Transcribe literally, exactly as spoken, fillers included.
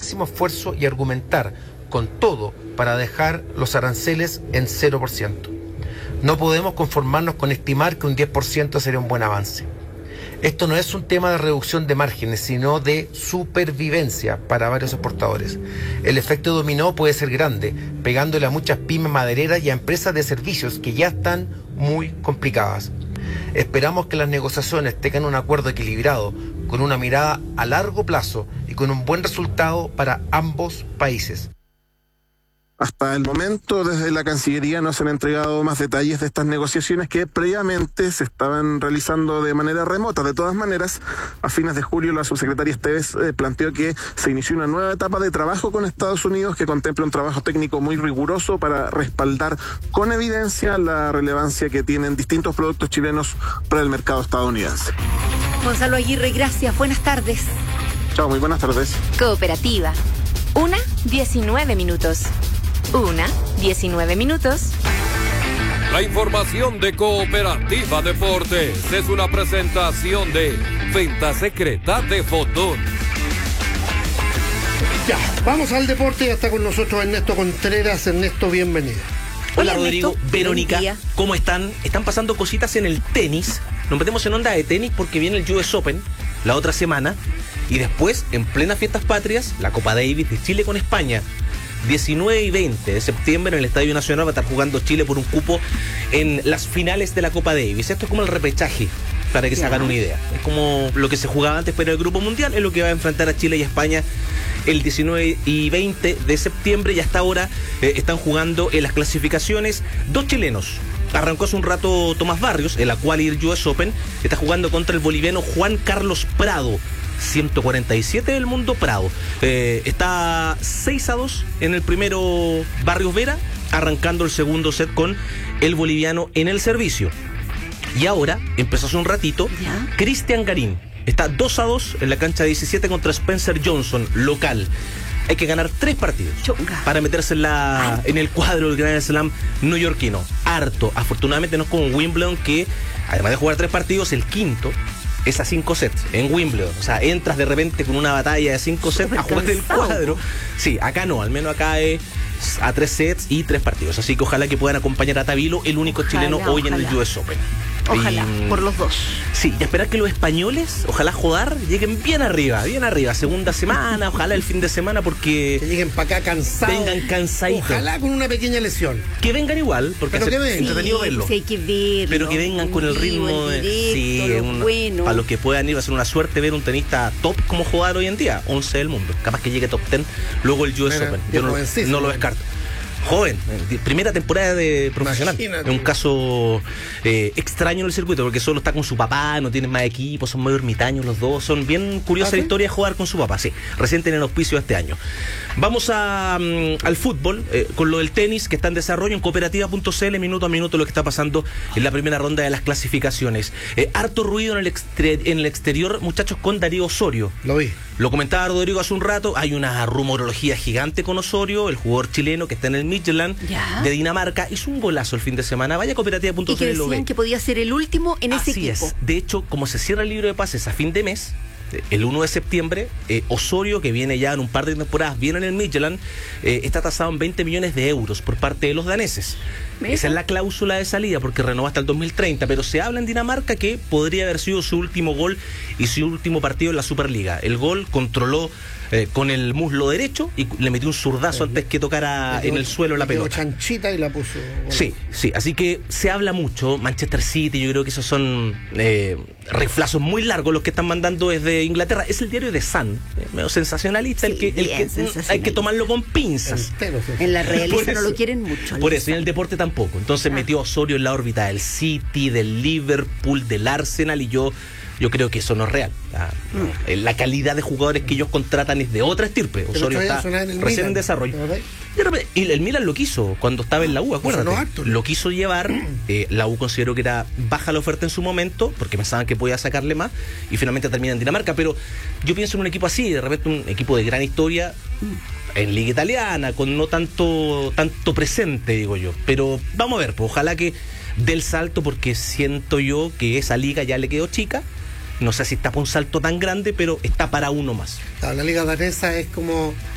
máximo esfuerzo y argumentar con todo para dejar los aranceles en cero por ciento. No podemos conformarnos con estimar que un diez por ciento sería un buen avance. Esto no es un tema de reducción de márgenes, sino de supervivencia para varios exportadores. El efecto dominó puede ser grande, pegándole a muchas pymes madereras y a empresas de servicios que ya están muy complicadas. Esperamos que las negociaciones tengan un acuerdo equilibrado, con una mirada a largo plazo y con un buen resultado para ambos países. Hasta el momento, desde la Cancillería no se han entregado más detalles de estas negociaciones que previamente se estaban realizando de manera remota. De todas maneras, a fines de julio la subsecretaria Esteves eh, planteó que se inició una nueva etapa de trabajo con Estados Unidos que contempla un trabajo técnico muy riguroso para respaldar con evidencia la relevancia que tienen distintos productos chilenos para el mercado estadounidense. Gonzalo Aguirre, gracias. Buenas tardes. Chao, muy buenas tardes. Cooperativa. Una, diecinueve minutos. Una, diecinueve minutos. La información de Cooperativa Deportes es una presentación de Venta Secreta de Fotón. Ya, vamos al deporte. Ya está con nosotros Ernesto Contreras. Ernesto, bienvenido. Hola, Hola Rodrigo, Ernesto. Verónica, Buen día. ¿cómo están? Están pasando cositas en el tenis. Nos metemos en onda de tenis porque viene el U S Open la otra semana. Y después, en plenas fiestas patrias, la Copa Davis de Chile con España. diecinueve y veinte de septiembre en el Estadio Nacional va a estar jugando Chile por un cupo en las finales de la Copa Davis. Esto es como el repechaje, para que se hagan una idea. Es como lo que se jugaba antes pero el Grupo Mundial, es lo que va a enfrentar a Chile y a España el diecinueve y veinte de septiembre. Y hasta ahora eh, están jugando en las clasificaciones dos chilenos. Arrancó hace un rato Tomás Barrios, el actual U S Open, está jugando contra el boliviano Juan Carlos Prado. ciento cuarenta y siete del mundo Prado. Eh, está seis a dos en el primero Barrios Vera, arrancando el segundo set con el boliviano en el servicio. Y ahora, empezó hace un ratito, ¿Ya? Cristian Garín. Está dos a dos en la cancha diecisiete contra Spencer Johnson, local. Hay que ganar tres partidos Chunga. para meterse en, la, en el cuadro del Grand Slam neoyorquino. Harto. Afortunadamente no es como Wimbledon, que además de jugar tres partidos, el quinto es a cinco sets en Wimbledon. O sea, entras de repente con una batalla de cinco sets a jugar el cuadro. Sí, acá no, al menos acá es a tres sets y tres partidos. Así que ojalá que puedan acompañar a Tabilo, el único Ojalá, chileno hoy ojalá. en el U S Open. Ojalá, Y, por los dos. Sí, y esperar que los españoles, ojalá jugar, lleguen bien arriba, bien arriba. Segunda semana, ojalá el fin de semana, Que porque lleguen para acá cansados. vengan cansaditos. Ojalá con una pequeña lesión. Que vengan igual, porque Pero es que vengan. entretenido verlo. Sí, hay que verlo. Pero que vengan con el En vivo, ritmo en de. directo, Sí, lo es una- bueno. para los que puedan ir, va a ser una suerte ver un tenista top como jugar hoy en día, once del mundo. Capaz que llegue top diez, luego el U S Mira, Open. qué Yo no, jovencísimo. no lo descarto. Joven, eh, primera temporada de profesional. Imagínate. Es un caso eh, extraño en el circuito, porque solo está con su papá, no tienen más equipo, son medio ermitaños los dos. Son bien curiosas ¿Ah, sí? la historia de jugar con su papá, sí. Recién tienen auspicio este año. Vamos a, mm, al fútbol, eh, con lo del tenis que está en desarrollo en cooperativa punto c l, minuto a minuto lo que está pasando en la primera ronda de las clasificaciones. Eh, harto ruido en el, extre- en el exterior, muchachos, con Darío Osorio. Lo vi. Lo comentaba Rodrigo hace un rato, hay una rumorología gigante con Osorio, el jugador chileno que está en el Midtjylland Ya. de Dinamarca. Hizo un golazo el fin de semana. Vaya a cooperativa punto Y que c l y lo ve. decían que podía ser el último en ese Así equipo. es. De hecho, como se cierra el libro de pases a fin de mes, el uno de septiembre, eh, Osorio, que viene ya en un par de temporadas, viene en el Midtjylland, eh, está tasado en veinte millones de euros por parte de los daneses. ¿Ves? Esa es la cláusula de salida, porque renovó hasta el dos mil treinta, pero se habla en Dinamarca que podría haber sido su último gol y su último partido en la Superliga. El gol controló eh, con el muslo derecho y le metió un zurdazo antes que tocara Le en quedó- el suelo la le quedó pelota. chanchita y la puso. Bueno. Sí, sí, así que se habla mucho. Manchester City, yo creo que esos son eh, reflazos muy largos los que están mandando desde Inglaterra. Es el diario The Sun, eh, medio sensacionalista, Sí, el que, el bien que mm, hay sensacionalista. que tomarlo con pinzas. Entero, sí. En la Por realeza no eso. lo quieren mucho. Por eso, y en el deporte tampoco. Entonces Ah. metió a Osorio en la órbita del City, del Liverpool, del Arsenal, y yo yo creo que eso no es real. La, Mm. la calidad de jugadores que ellos contratan es de otra estirpe. Pero Osorio otro día está sonaba en el recién Milan, en desarrollo. ¿te acordás? De repente- Y el Milan lo quiso cuando estaba en la U, acuérdate. sonó harto. Lo quiso llevar, eh, la U consideró que era baja la oferta en su momento, porque pensaban que podía sacarle más, y finalmente termina en Dinamarca. Pero yo pienso en un equipo así, de repente un equipo de gran historia, en Liga Italiana, con no tanto, tanto presente, digo yo. Pero vamos a ver, pues ojalá que dé el salto, porque siento yo que esa liga ya le quedó chica. No sé si está para un salto tan grande, pero está para uno más. Claro, la liga danesa es como